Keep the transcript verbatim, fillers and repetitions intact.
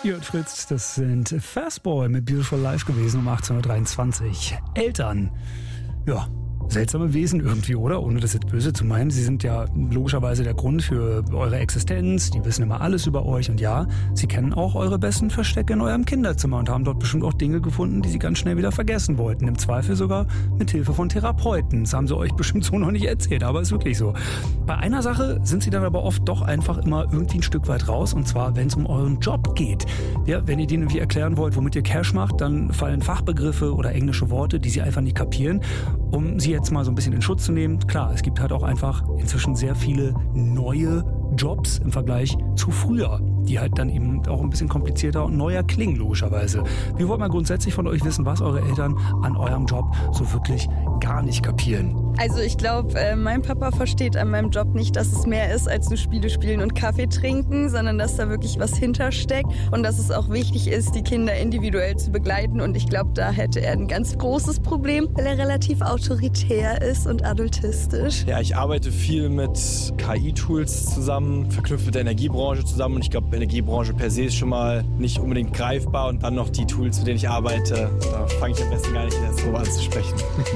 Ihr hört Fritz, das sind Fastboy mit Beautiful Life gewesen um achtzehn Uhr dreiundzwanzig. Eltern, ja, seltsame Wesen irgendwie, oder? Ohne das jetzt böse zu meinen. Sie sind ja logischerweise der Grund für eure Existenz. Die wissen immer alles über euch. Und ja, sie kennen auch eure besten Verstecke in eurem Kinderzimmer und haben dort bestimmt auch Dinge gefunden, die sie ganz schnell wieder vergessen wollten. Im Zweifel sogar mit Hilfe von Therapeuten. Das haben sie euch bestimmt so noch nicht erzählt, aber ist wirklich so. Bei einer Sache sind sie dann aber oft doch einfach immer irgendwie ein Stück weit raus. Und zwar, wenn es um euren Job geht. Ja, wenn ihr denen irgendwie erklären wollt, womit ihr Cash macht, dann fallen Fachbegriffe oder englische Worte, die sie einfach nicht kapieren. Um sie jetzt mal so ein bisschen in Schutz zu nehmen. Klar, es gibt halt auch einfach inzwischen sehr viele neue Jobs im Vergleich zu früher, die halt dann eben auch ein bisschen komplizierter und neuer klingen, logischerweise. Wir wollen mal grundsätzlich von euch wissen, was eure Eltern an eurem Job so wirklich gar nicht kapieren. Also ich glaube, äh, mein Papa versteht an meinem Job nicht, dass es mehr ist als nur Spiele spielen und Kaffee trinken, sondern dass da wirklich was hintersteckt und dass es auch wichtig ist, die Kinder individuell zu begleiten. Und ich glaube, da hätte er ein ganz großes Problem, weil er relativ autoritär ist und adultistisch. Ja, ich arbeite viel mit K I-Tools zusammen, verknüpft mit der Energiebranche zusammen. Und ich glaube, Energiebranche per se ist schon mal nicht unbedingt greifbar. Und dann noch die Tools, mit denen ich arbeite, da fange ich am besten gar nicht erst drüber an zu sprechen.